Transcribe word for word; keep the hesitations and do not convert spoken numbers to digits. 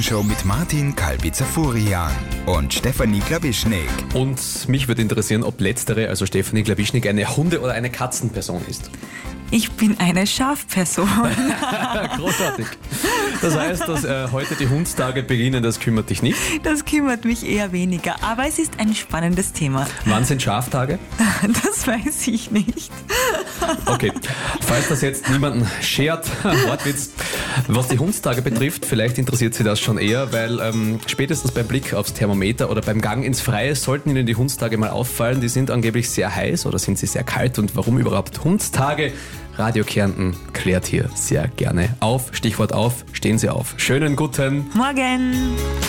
Morgenshow mit Martin Kalbitzer-Furian und Stefanie Glawischnik. Und mich würde interessieren, ob letztere, also Stefanie Glawischnik, eine Hunde- oder eine Katzenperson ist. Ich bin eine Schafperson. Großartig. Das heißt, dass äh, heute die Hundstage beginnen, das kümmert dich nicht? Das kümmert mich eher weniger, aber es ist ein spannendes Thema. Wann sind Schaftage? Das weiß ich nicht. Okay, falls das jetzt niemanden schert, Wortwitz, was die Hundstage betrifft, vielleicht interessiert Sie das schon eher, weil ähm, spätestens beim Blick aufs Thermometer oder beim Gang ins Freie sollten Ihnen die Hundstage mal auffallen. Die sind angeblich sehr heiß oder sind sie sehr kalt, und warum überhaupt Hundstage? Radio Kärnten klärt hier sehr gerne auf. Stichwort auf, stehen Sie auf. Schönen guten Morgen!